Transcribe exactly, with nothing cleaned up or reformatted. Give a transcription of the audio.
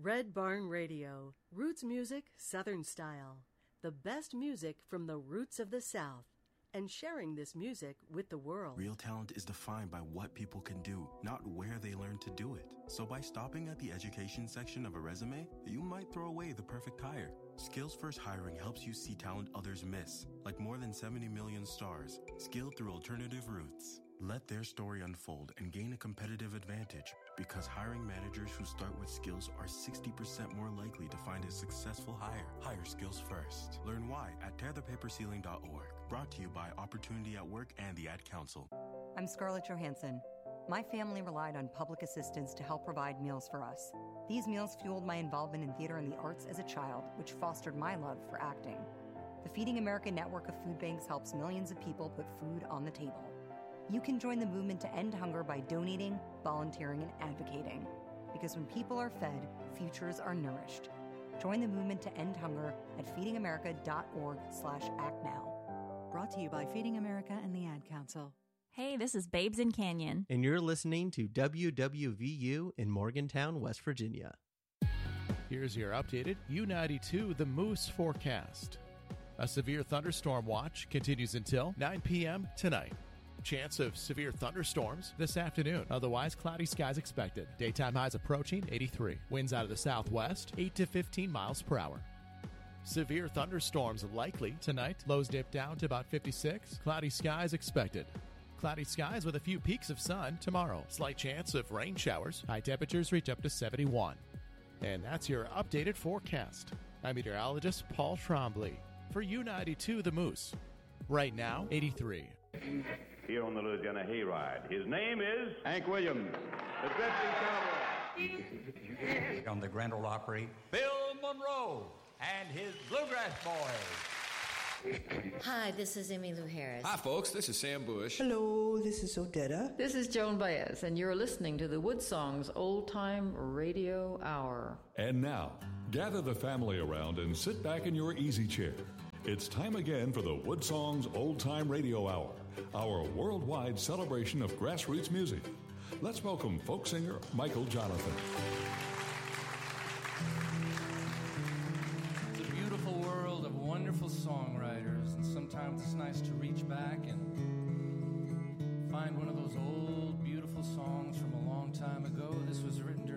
Red Barn Radio, roots music, Southern style. The best music from the roots of the South. And sharing this music with the world. Real talent is defined by what people can do, not where they learn to do it. So by stopping at the education section of a resume, you might throw away the perfect hire. Skills First Hiring helps you see talent others miss, like more than seventy million stars, skilled through alternative routes. Let their story unfold and gain a competitive advantage, because hiring managers who start with skills are sixty percent more likely to find a successful hire. Hire Skills First. Learn why at tear the paper ceiling dot org. Brought to you by Opportunity at Work and the Ad Council. I'm Scarlett Johansson. My family relied on public assistance to help provide meals for us. These meals fueled my involvement in theater and the arts as a child, which fostered my love for acting. The Feeding America network of food banks helps millions of people put food on the table. You can join the movement to end hunger by donating, volunteering, and advocating. Because when people are fed, futures are nourished. Join the movement to end hunger at feeding america dot org slash act now. Brought to you by Feeding America and the Ad Council. Hey, this is Babes in Canyon. And you're listening to W W V U in Morgantown, West Virginia. Here's your updated U ninety-two The Moose forecast. A severe thunderstorm watch continues until nine p.m. tonight. Chance of severe thunderstorms this afternoon. Otherwise, cloudy skies expected. Daytime highs approaching eighty-three. Winds out of the southwest, eight to fifteen miles per hour. Severe thunderstorms likely tonight. Lows dip down to about fifty-six. Cloudy skies expected. Cloudy skies with a few peaks of sun tomorrow. Slight chance of rain showers. High temperatures reach up to seventy-one. And that's your updated forecast. I'm meteorologist Paul Trombley for U ninety-two The Moose. Right now, eighty-three. Here on the Louisiana Hayride. His name is Hank Williams, the drifting cowboy. On the Grand Ole Opry, Bill Monroe and his Bluegrass Boys. Hi, this is Emmylou Harris. Hi, folks. This is Sam Bush. Hello, this is Odetta. This is Joan Baez, and you're listening to the Woodsongs Old Time Radio Hour. And now, gather the family around and sit back in your easy chair. It's time again for the Woodsongs Old Time Radio Hour, our worldwide celebration of grassroots music. Let's welcome folk singer Michael Jonathan. It's a beautiful world of wonderful songwriters, and sometimes it's nice to reach back and find one of those old, beautiful songs from a long time ago. This was written